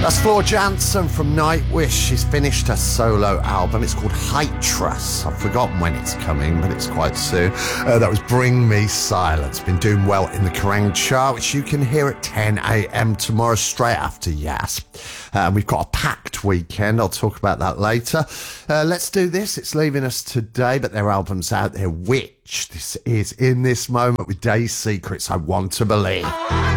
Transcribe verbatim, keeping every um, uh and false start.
That's Floor Jansen from Nightwish. She's finished her solo album. It's called Hytrus. I've forgotten when it's coming, but it's quite soon. Uh, that was Bring Me Silence. Been doing well in the Kerrang chart, which you can hear at ten a.m. tomorrow, straight after Yas. Uh, we've got a packed weekend. I'll talk about that later. Uh, let's do this. It's leaving us today, but their album's out there. Which this is In This Moment with Day Secrets, I Want to Believe.